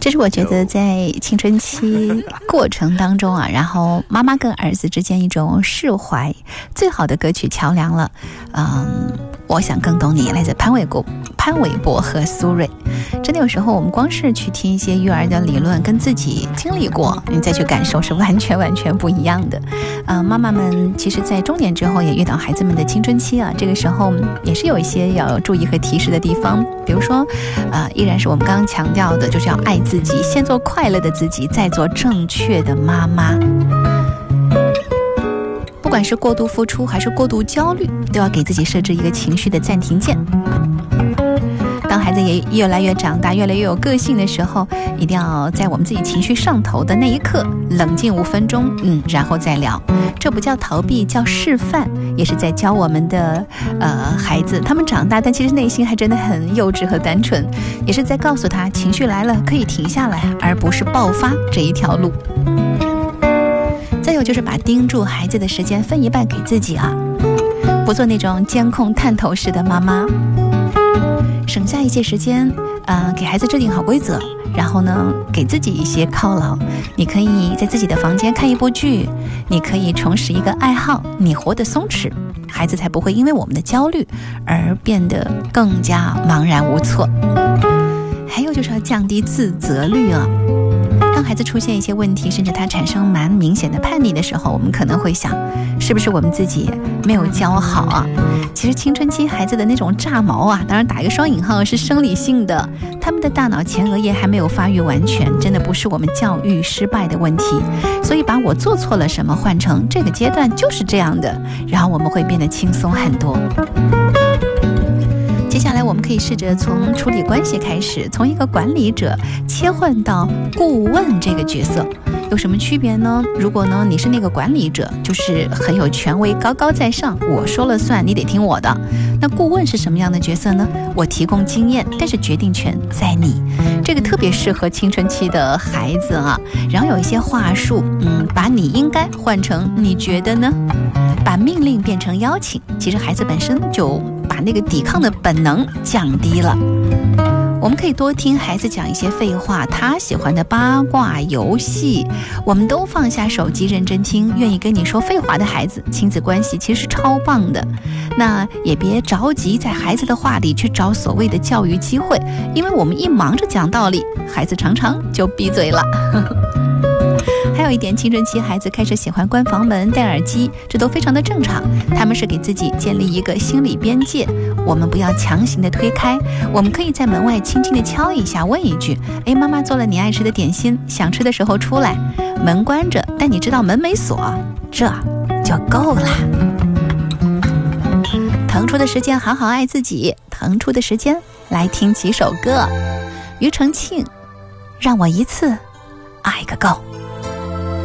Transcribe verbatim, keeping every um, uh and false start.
这是我觉得在青春期过程当中啊，然后妈妈跟儿子之间一种释怀最好的歌曲桥梁了。嗯，我想更懂你，来自潘玮柏、潘玮柏和苏芮。真的有时候我们光是去听一些育儿的理论，跟自己经历过，你再去感受是完全完全不一样的。嗯，妈妈们其实在中年之后也遇到孩子们的青春期啊，这个时候也是有一些要注意和提示的地方。比如说呃，依然是我们刚刚强调的，就是要爱自己，先做快乐的自己，再做正确的妈妈。不管是过度付出还是过度焦虑，都要给自己设置一个情绪的暂停键。当孩子也越来越长大，越来越有个性的时候，一定要在我们自己情绪上头的那一刻冷静五分钟，嗯，然后再聊。这不叫逃避，叫示范，也是在教我们的呃孩子，他们长大但其实内心还真的很幼稚和单纯，也是在告诉他情绪来了可以停下来，而不是爆发这一条路。再有就是把盯住孩子的时间分一半给自己啊，不做那种监控探头式的妈妈，省下一些时间，呃，给孩子制定好规则，然后呢，给自己一些犒劳。你可以在自己的房间看一部剧，你可以重拾一个爱好，你活得松弛，孩子才不会因为我们的焦虑而变得更加茫然无措。还有就是要降低自责率啊。当孩子出现一些问题，甚至他产生蛮明显的叛逆的时候，我们可能会想，是不是我们自己没有教好啊？其实青春期孩子的那种炸毛啊，当然打一个双引号，是生理性的，他们的大脑前额叶还没有发育完全，真的不是我们教育失败的问题。所以把我做错了什么换成这个阶段就是这样的，然后我们会变得轻松很多。接下来我们可以试着从处理关系开始，从一个管理者切换到顾问这个角色。有什么区别呢？如果呢你是那个管理者，就是很有权威，高高在上，我说了算，你得听我的。那顾问是什么样的角色呢？我提供经验，但是决定权在你。这个特别适合青春期的孩子啊。然后有一些话术，嗯，把你应该换成你觉得呢？把命令变成邀请，其实孩子本身就把那个抵抗的本能降低了。我们可以多听孩子讲一些废话，他喜欢的八卦游戏，我们都放下手机认真听。愿意跟你说废话的孩子，亲子关系其实是超棒的。那也别着急在孩子的话里去找所谓的教育机会，因为我们一忙着讲道理，孩子常常就闭嘴了。还有一点，青春期孩子开始喜欢关房门、戴耳机，这都非常的正常。他们是给自己建立一个心理边界，我们不要强行的推开，我们可以在门外轻轻的敲一下，问一句：哎，妈妈做了你爱吃的点心，想吃的时候出来。门关着，但你知道门没锁，这就够了。腾出的时间好好爱自己，腾出的时间来听几首歌。庾澄庆，让我一次爱个够。